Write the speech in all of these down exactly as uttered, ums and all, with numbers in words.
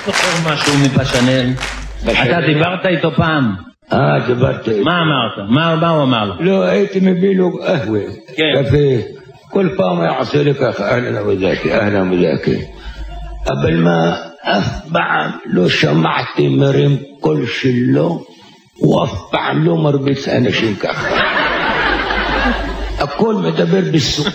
זוכר משהו מפשנל? אתה דיברת איתו פעם? אה, דיברתי איתו. מה אמרת? מה הוא אמר לו? לא, הייתי מביא לו קהווה. קפה. כל פעם יעשה לי ככה, אהלן וזאקי, אהלן וזאקי. אבל מה, אף פעם לא שמעתי מרים קול שלו, ואף פעם לא מרביץ אנשים ככה. הכל מדבר בסוף.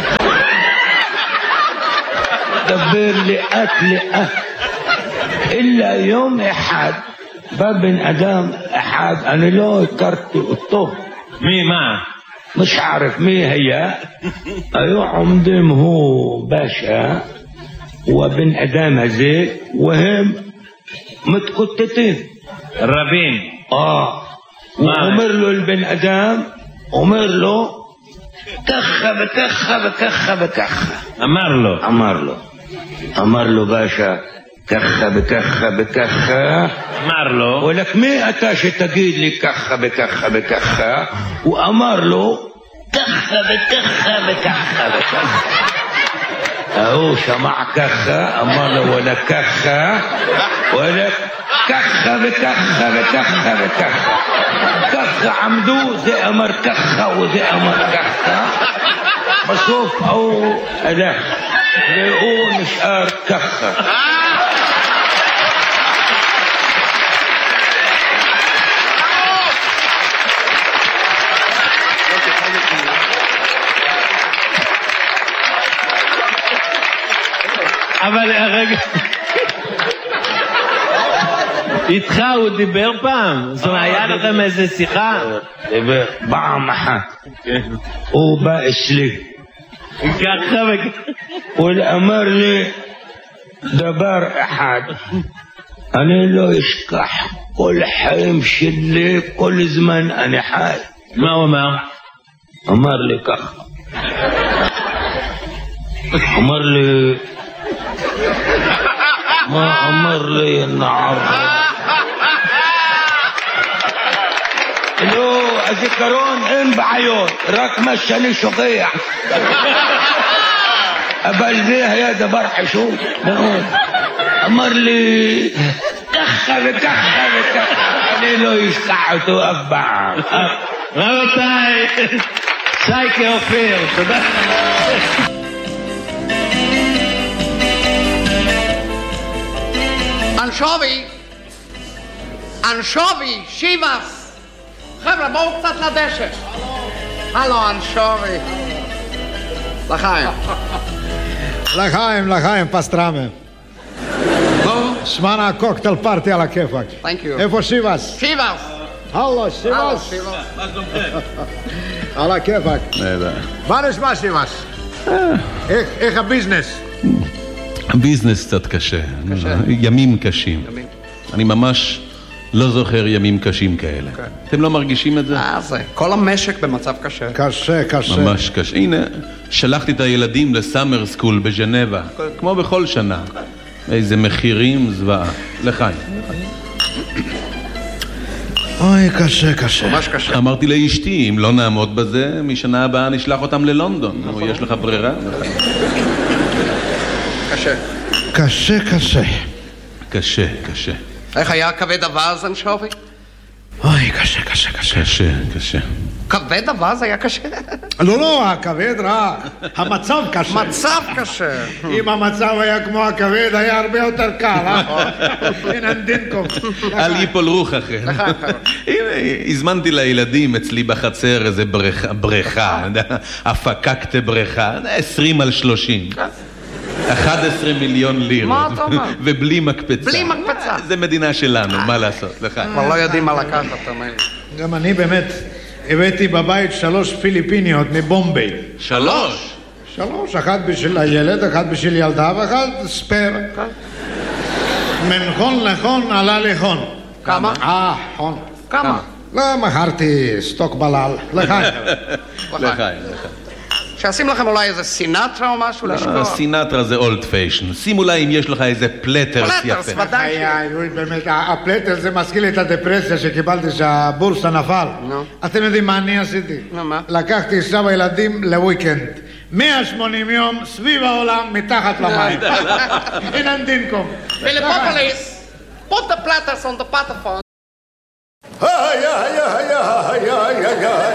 מדבר לאט לאט. אלא יום אחד, בא בן אדם אחד, אני לא הכרתי אותו. מי, מה? مش عارف مين هي ايوه عمدهم هو باشا وبن ادم هذيك وهم متقطتين رابين اه وامر له البن ادم امر له كخه بكخه بكخه بكخه امر له امر له امر له باشا كخه بكخه بكخه امر له ولك مين اتاش تقيد لي كخه بكخه بكخه وامر له كخه بكخه بكخه بكخه اهو سمع كخه امر له ولا كخه ولا كخه بكخه بكخه بكخه كخه عمدو زي امر كخه وزي امر كخه بشوف او ادخ لقوه نشار كخه אבל רגע, איתך הוא דיבר פעם? זאת אומרת, היה לכם איזה שיחה? דיבר פעם אחת. הוא בא אצלי. ככה וככה. הוא אמר לי דבר אחד, אני לא אשכח כל חיים שלי, כל זמן אני חי. מה הוא אמר? אמר לי ככה. אמר לי מה אמר לי נער לא, הזיכרון אין בעיות, רק מה שאני שוכח אבל זה היה דבר חשוב מאוד. אמר לי ככה וככה וככה, אני לא אשכח אותו אף פעם. רבותיי, שייקה אופיר, תודה. אנשובי, אנשובי, שיבס. חבר'ה, בואו קצת לדשא. הלו, אנשובי. לחיים. לחיים, לחיים, פסטרמה. נו? שמענה קוקטל פארטי על הכיפק. Thank you. איפה שיבס? שיבס. הלו, הלו, שיבס. שיבס. על הכיפק. מה נשמע שיבס? איך הביזנס? הביזנס קצת קשה. ימים קשים. אני ממש לא זוכר ימים קשים כאלה. אתם לא מרגישים את זה? אה, זה. כל המשק במצב קשה. קשה, קשה. ממש קשה. הנה, שלחתי את הילדים לסאמר סקול בז'נבה, כמו בכל שנה. איזה מחירים זוועה. לחיים. אוי, קשה, קשה. ממש קשה. אמרתי לאשתי, אם לא נעמוד בזה, משנה הבאה נשלח אותם ללונדון. נו, יש לך ברירה? קשה. קשה, קשה. קשה, קשה. איך היה כבד אווז, אנשובי? אוי, קשה, קשה, קשה. קשה, קשה. כבד אווז היה קשה? לא, לא, הכבד רע. המצב קשה. מצב קשה. אם המצב היה כמו הכבד, היה הרבה יותר קל, אה? אין דינקום. אל ייפול רוח אחר. הנה, הזמנתי לילדים אצלי בחצר איזה בריכה, הפקקת בריכה, עשרים על שלושים. אחד עשר מיליון לירות. מה אתה אומר? ובלי מקפצה. בלי מקפצה. זה מדינה שלנו, מה לעשות? לך. כבר לא יודעים מה לקחת, אתה אומר. גם אני באמת הבאתי בבית שלוש פיליפיניות מבומביי. שלוש? שלוש, אחת בשביל הילד, אחת בשביל ילדה ואחת ספר. מנחון לחון עלה לחון. כמה? אה, חון. כמה? לא, מכרתי סטוק בלל. לחיים. לחיים. שעשים לכם אולי איזה סינטרה או משהו לשכוח? סינטרה זה אולד פיישן. שים אולי אם יש לך איזה פלטרס יפה. פלטרס, ודאי ש... באמת, הפלטרס זה מזכיר לי את הדפרסיה שקיבלתי שהבורסה נפל. אתם יודעים מה אני עשיתי? נו, מה? לקחתי עכשיו הילדים לוויקנד מאה ושמונים יום סביב העולם מתחת למים. אינן דינקום. Philippopolis, put the platters on the paterfront. היי, היי, היי, היי, היי, היי, היי.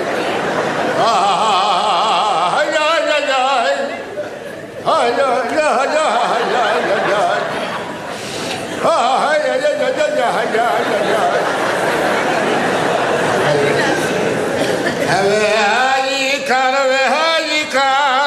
היי, היי, היי, היי. היי, היי, היי, היי, היי, היי. היי, היי, היי, היי, היי, היי. והעיקר, והעיקר.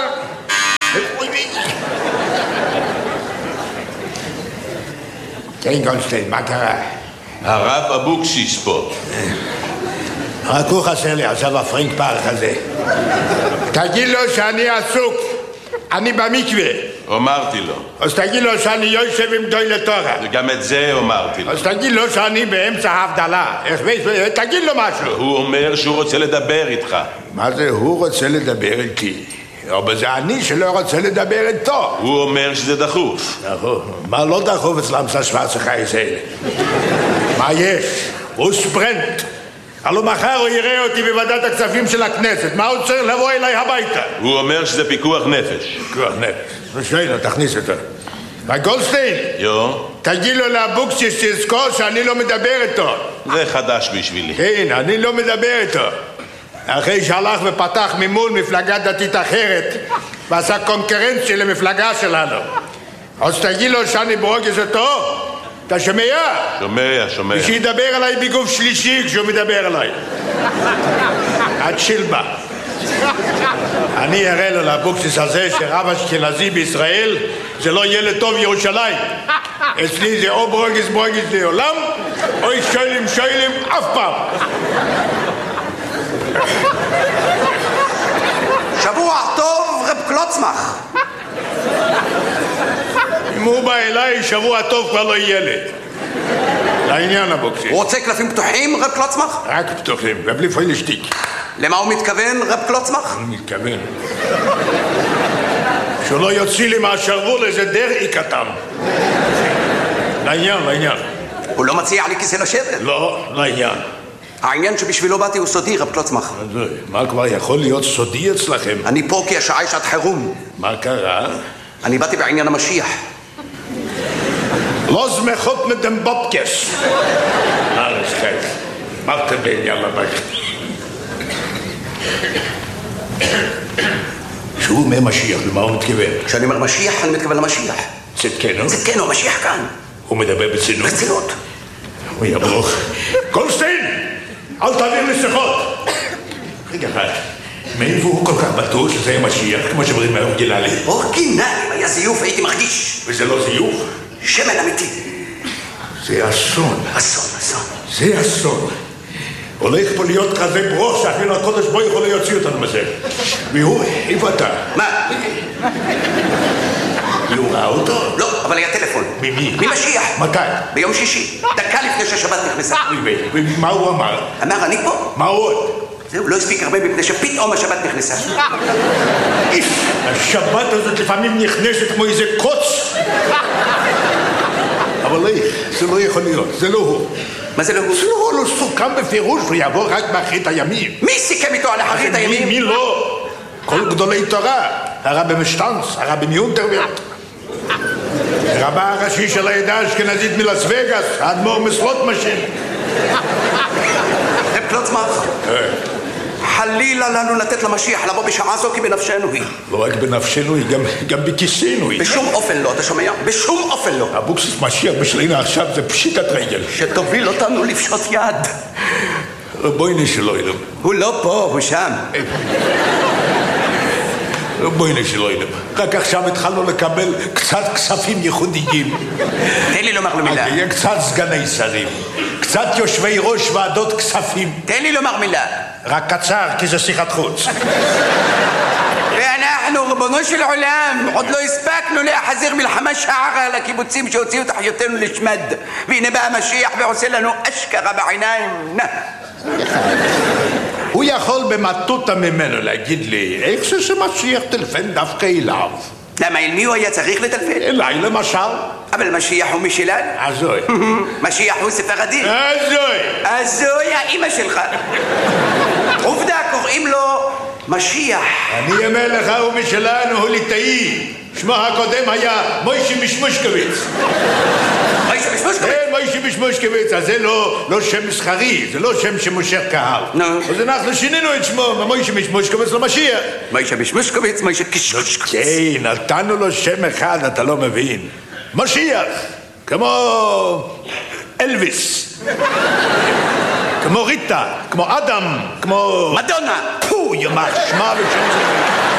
כן, גולדשטיין, מה קרה? הרב אבוקסיס פה. רק הוא חסר לי עכשיו הפרינק פארק הזה. תגיד לו שאני עסוק, אני במקווה. אמרתי לו. אז תגיד לו שאני יושב עם גדולי תורה. גם את זה אמרתי לו. אז תגיד לו שאני באמצע ההבדלה. תגיד לו משהו. הוא אומר שהוא רוצה לדבר איתך. מה זה הוא רוצה לדבר איתי? אבל זה אני שלא רוצה לדבר איתו. הוא אומר שזה דחוף. דחוף? מה לא דחוף אצלם שוורצה חייס האלה? מה יש? הוא ספרנט. הלוא מחר הוא יראה אותי בוועדת הכספים של הכנסת. מה הוא צריך לבוא אליי הביתה? הוא אומר שזה פיקוח נפש. פיקוח נפש. ושאלה, תכניס אותו. גולדשטיין, יו? תגיד לו לאבוקסיס שתזכור שאני לא מדבר איתו. זה חדש בשבילי. כן, אני לא מדבר איתו. אחרי שהלך ופתח ממול מפלגה דתית אחרת ועשה קונקרנציה למפלגה שלנו. אז תגיד לו שאני ברוגז אותו. אתה שומע? שומע, שומע. ושידבר עליי בגוף שלישי כשהוא מדבר עליי. עד שילבה. אני אראה לו לאבוקסיס הזה שרב אשכנזי בישראל זה לא ילד טוב ירושלים. אצלי זה או ברוגז ברוגז לעולם או שוילים שוילים אף פעם. שבוע טוב, רב קלוצמח. אם הוא בא אליי, שבוע טוב כבר לא ילד. לעניין אבוקסיס. הוא רוצה קלפים פתוחים, רב קלוצמח? רק פתוחים, ובלי פוילשטיק. למה הוא מתכוון, רב קלוצמח? אני מתכוון. שהוא לא יוציא לי מהשרוול איזה דרעי קטן. לעניין, לעניין. הוא לא מציע לי כיסא לשבת? לא, לעניין. העניין שבשבילו באתי הוא סודי, רב קלוצמח. מה כבר יכול להיות סודי אצלכם? אני פה כי השעה היא שעת חירום. מה קרה? אני באתי בעניין המשיח. לא זמחות מדם בובקס. ארץ חייך. מרתם בעניין לבית. שהוא אומר משיח, למה הוא מתכוון? כשאני אומר משיח, אני מתכוון למשיח. צדקנו? צדקנו, המשיח כאן. הוא מדבר בצינות? בצינות. הוא יברוך. גולדשטיין! אל תעביר לי שיחות! רגע אחד, מאיפה הוא כל כך בטוח שזה יהיה משיח, כמו שאומרים מהאורגינלי? אורגינלי, היה זיוף, הייתי מרגיש. וזה לא זיוף? שמן אמיתי. זה אסון. אסון, אסון. זה אסון. הולך פה להיות כזה ברוש, שאפילו הקודש בו יכול להוציא אותנו מזה. והוא, איפה אתה? מה? הוא ראה אותו? לא, אבל היה טלפון. ממי? ממשיח. מתי? ביום שישי, דקה לפני שהשבת נכנסה. ומה הוא אמר? אמר, אני פה. מה עוד? זהו, לא הספיק הרבה מפני שפתאום השבת נכנסה. השבת הזאת לפעמים נכנסת כמו איזה קוץ. אבל איך? זה לא יכול להיות, זה לא הוא. מה זה לא הוא? זה לא הוא, לא סוכם בפירוש, הוא יבוא רק באחרית הימים. מי סיכם איתו על אחרית הימים? מי לא? כל גדולי תורה, הרבי משטנץ, הרבי מיונטרברט. רבה הראשי של העדה האשכנזית מלאס וגאס, האדמו"ר מסלוטמשין. רב קלוצמח, חלילה לנו לתת למשיח לבוא בשעה זו כי בנפשנו היא. לא רק בנפשנו היא, גם, גם בכיסינו היא. בשום אופן לא, אתה שומע? בשום אופן לא. אבוקסיס משיח בשלנו עכשיו זה פשיטת רגל. שתוביל אותנו לפשוט יד. בואי נשלו ילם. הוא לא פה, הוא שם. בואי נשלו ילם. רק עכשיו התחלנו לקבל קצת כספים ייחודיים. תן לי לומר לו מילה. יהיה קצת סגני שרים. קצת יושבי ראש ועדות כספים. תן לי לומר מילה. רק קצר, כי זה שיחת חוץ. ואנחנו, ריבונו של עולם, עוד לא הספקנו להחזיר מלחמה שערה על הקיבוצים שהוציאו את אחיותינו לשמד. והנה בא המשיח ועושה לנו אשכרה בעיניים. נא. הוא יכול במטותא ממנו להגיד לי, איך זה שמשיח טלפן דווקא אליו? למה אל מי הוא היה צריך לטלפן? אליי למשל. אבל משיח הוא משלנו. הזוי. משיח הוא ספרדי. הזוי. הזוי האמא שלך. עובדה, קוראים לו משיח. אני אומר לך, הוא משלנו, הוא ליטאי. שמו הקודם היה מוישי משמושקוביץ. מוישי משמושקוביץ? כן, מוישי משמושקוביץ. אז זה לא, לא שם מסחרי, זה לא שם שמושך קהל. נו. אז אנחנו שינינו את שמו ממוישי משמושקוביץ למשיח. מוישי משמושקוביץ, מוישי קשקשקוביץ. כן, נתנו לו שם אחד, אתה לא מבין. משיח, כמו אלוויס. כמו ריטה, כמו אדם, כמו... מדונה. פו, ימח, שמה ושם זה.